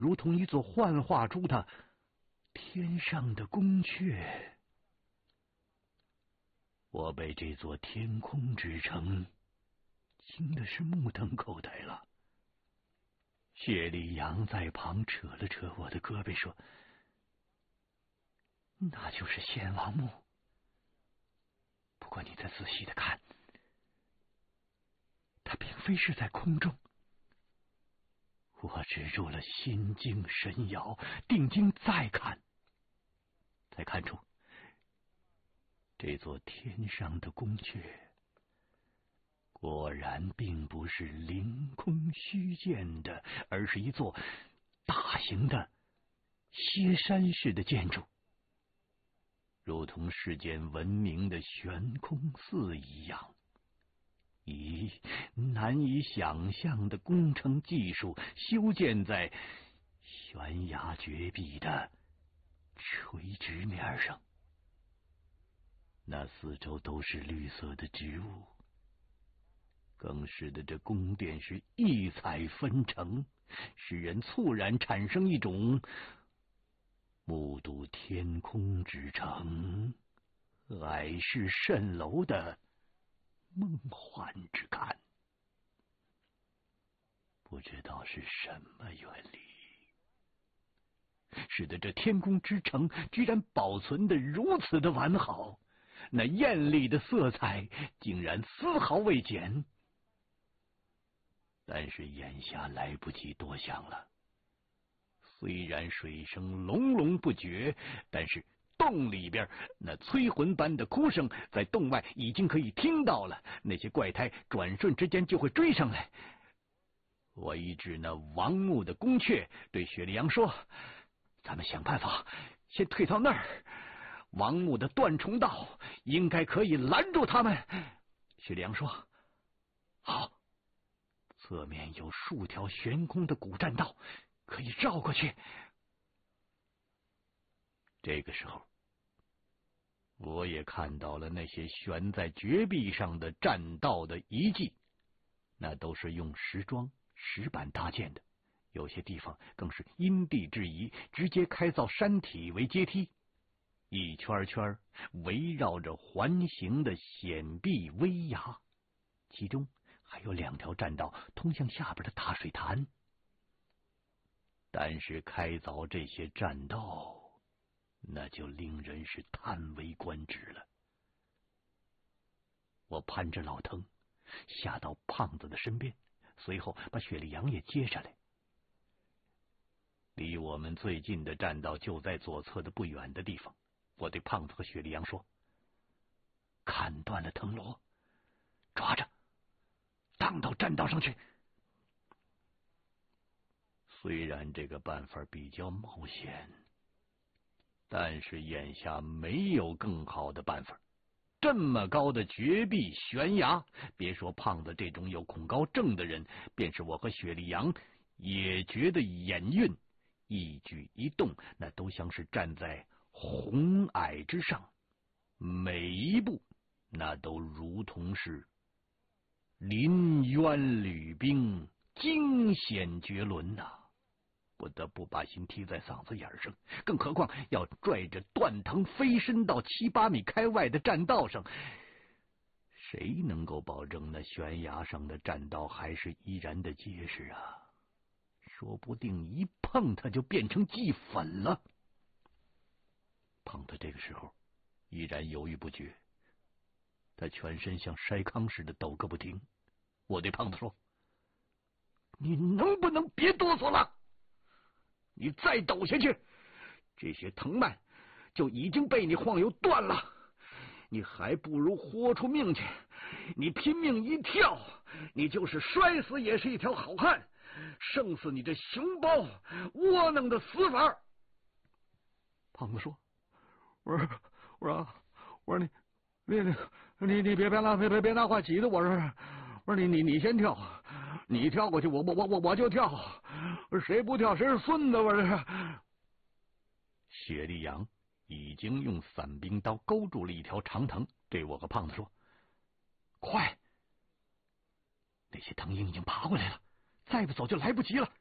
如同一座幻化出的天上的宫阙。我被这座天空之城惊的是目瞪口呆了。雪里阳在旁扯了扯我的胳膊说：“那就是先王墓。不过你再仔细的看，它并非是在空中。”我止住了心惊神摇，定睛再看，才看出这座天上的宫阙果然并不是凌空虚建的，而是一座大型的歇山式的建筑，如同世间闻名的悬空寺一样。以难以想象的工程技术修建在悬崖绝壁的垂直面上，那四周都是绿色的植物，更使得这宫殿是异彩纷呈，使人猝然产生一种目睹天空之城，海市蜃楼的梦幻之感。不知道是什么原理，使得这天空之城居然保存得如此的完好，那艳丽的色彩竟然丝毫未减。但是眼下来不及多想了，虽然水声隆隆不绝，但是洞里边那催魂般的哭声在洞外已经可以听到了，那些怪胎转瞬之间就会追上来。我依指那王墓的宫阙对雪莉阳说：“咱们想办法先退到那儿，王墓的断重道应该可以拦住他们。”雪莉阳说：“好，侧面有数条悬空的古栈道，可以绕过去。”这个时候，我也看到了那些悬在绝壁上的栈道的遗迹，那都是用石桩、石板搭建的，有些地方更是因地制宜，直接开造山体为阶梯，一圈圈围绕着环形的险壁危崖，其中还有2条栈道通向下边的大水潭。但是开凿这些栈道，那就令人是叹为观止了。我攀着老藤下到胖子的身边，随后把雪莉阳也接上来。离我们最近的栈道就在左侧的不远的地方。我对胖子和雪莉阳说：“砍断了藤萝，抓着荡到栈道上去。”虽然这个办法比较冒险，但是眼下没有更好的办法。这么高的绝壁悬崖，别说胖子这种有恐高症的人，便是我和雪莉阳也觉得眼晕，一举一动那都像是站在红霭之上，每一步那都如同是临渊履冰，惊险绝伦呐！不得不把心提在嗓子眼上，更何况要拽着断藤飞身到7、8米开外的栈道上，谁能够保证那悬崖上的栈道还是依然的结实啊？说不定一碰它就变成齑粉了。胖子这个时候依然犹豫不决，他全身像筛糠似的抖个不停。我对胖子说：“你能不能别哆嗦了？你再抖下去，这些藤蔓就已经被你晃悠断了，你还不如豁出命去。你拼命一跳，你就是摔死也是一条好汉，胜似你这熊包窝囊的死法。”胖子说：“我说你别拿话急的，我说你先跳，你跳过去，我就跳，谁不跳谁是孙子。”我这是。雪莉阳已经用伞兵刀勾住了一条长藤，对我和胖子说：“快！那些藤鹰已经爬过来了，再不走就来不及了。”